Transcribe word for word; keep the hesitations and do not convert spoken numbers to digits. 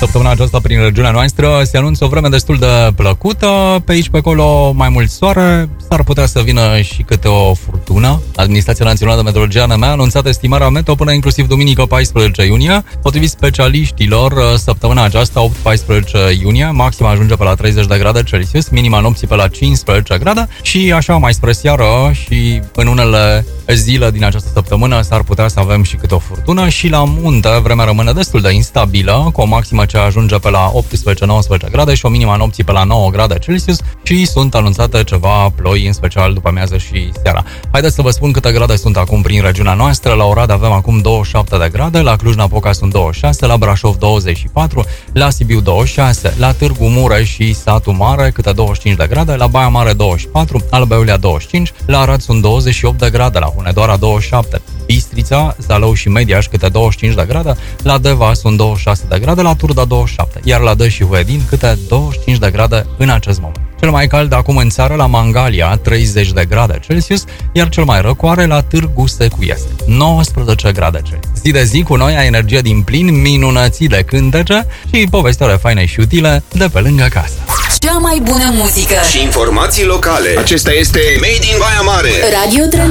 Săptămâna aceasta prin regiunea noastră se anunță o vreme destul de plăcută. Pe aici, pe acolo, mai mult soare. S-ar putea să vină și câte o furtună. Administrația Națională de Meteorologie A N M a anunțat estimarea meteo până inclusiv duminică paisprezece iunie. Potrivit specialiștilor, săptămâna aceasta opt paisprezece iunie, maxima ajunge pe la treizeci de grade Celsius, minima nopții pe la cincisprezece grade și așa mai spre seară și în unele zile din această săptămână s-ar putea să avem și câte o furtună și la munte vremea rămâne destul de instabilă, cu o maximă ce ajunge pe la optsprezece nouăsprezece grade și o minima nopții pe la nouă grade Celsius și sunt anunțate ceva ploi, în special după amiază și seara. Haideți să vă spun câte grade sunt acum prin regiunea noastră. La Oradea avem acum douăzeci și șapte de grade, la Cluj-Napoca sunt douăzeci și șase, la Brașov douăzeci și patru, la Sibiu douăzeci și șase, la Târgu Mureș și Satu Mare câte douăzeci și cinci de grade, la Baia Mare douăzeci și patru, Alba Iulia douăzeci și cinci, la Arad sunt douăzeci și opt de grade, la Hunedoara douăzeci și șapte, Bistrița, Zalău și Mediaș câte douăzeci și cinci de grade, la Deva sunt douăzeci și șase de grade, la Turda douăzeci și șapte, iar la Dăș și Huedin câte douăzeci și cinci de grade în acest moment. Cel mai cald acum în țară la Mangalia, treizeci de grade Celsius, iar cel mai răcoare la Târgu Secu este nouăsprezece grade Celsius. Zi de zi cu noi ai energie din plin, minunății de cântece și povestioare faine și utile de pe lângă casă. Cea mai bună muzică și informații locale. Acesta este Made in Baia Mare. Radio Trans